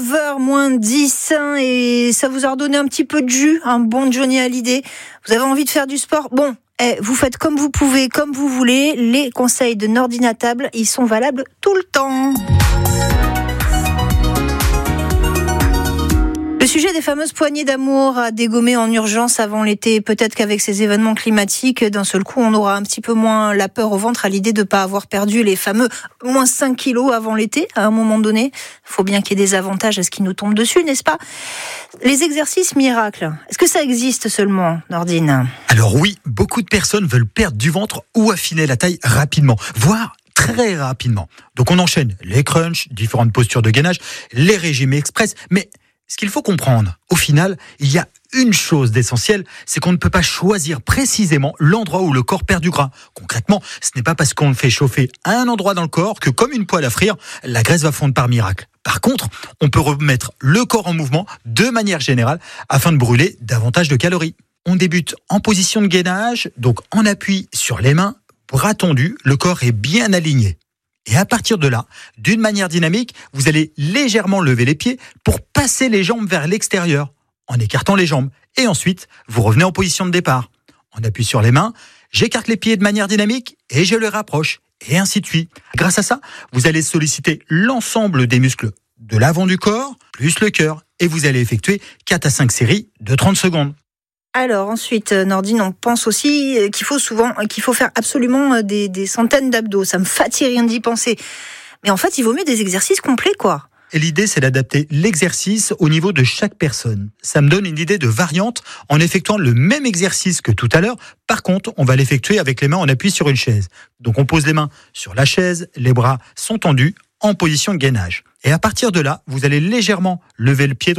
9h moins 10 et ça vous a redonné un petit peu de jus, un bon Johnny Hallyday. Vous avez envie de faire du sport ? Bon, vous faites comme vous pouvez, comme vous voulez. Les conseils de Nordine à table, ils sont valables tout le temps. Le sujet des fameuses poignées d'amour à dégommer en urgence avant l'été. Peut-être qu'avec ces événements climatiques, d'un seul coup, on aura un petit peu moins la peur au ventre à l'idée de ne pas avoir perdu les fameux moins 5 kilos avant l'été. À un moment donné, il faut bien qu'il y ait des avantages à ce qui nous tombe dessus, n'est-ce pas ? Les exercices miracles, est-ce que ça existe seulement, Nordine ? Alors oui, beaucoup de personnes veulent perdre du ventre ou affiner la taille rapidement, voire très rapidement. Donc on enchaîne les crunchs, différentes postures de gainage, les régimes express, mais ce qu'il faut comprendre, au final, il y a une chose d'essentielle, c'est qu'on ne peut pas choisir précisément l'endroit où le corps perd du gras. Concrètement, ce n'est pas parce qu'on le fait chauffer à un endroit dans le corps que, comme une poêle à frire, la graisse va fondre par miracle. Par contre, on peut remettre le corps en mouvement de manière générale afin de brûler davantage de calories. On débute en position de gainage, donc en appui sur les mains, bras tendus, le corps est bien aligné. Et à partir de là, d'une manière dynamique, vous allez légèrement lever les pieds pour passer les jambes vers l'extérieur, en écartant les jambes. Et ensuite, vous revenez en position de départ. On appuie sur les mains, j'écarte les pieds de manière dynamique et je les rapproche, et ainsi de suite. Grâce à ça, vous allez solliciter l'ensemble des muscles de l'avant du corps, plus le cœur, et vous allez effectuer 4 à 5 séries de 30 secondes. Alors ensuite, Nordine, on pense aussi qu'il faut faire absolument des centaines d'abdos. Ça me fatigue rien d'y penser. Mais en fait, il vaut mieux des exercices complets, quoi. Et l'idée, c'est d'adapter l'exercice au niveau de chaque personne. Ça me donne une idée de variante en effectuant le même exercice que tout à l'heure. Par contre, on va l'effectuer avec les mains en appui sur une chaise. Donc on pose les mains sur la chaise, les bras sont tendus en position de gainage. Et à partir de là, vous allez légèrement lever le pied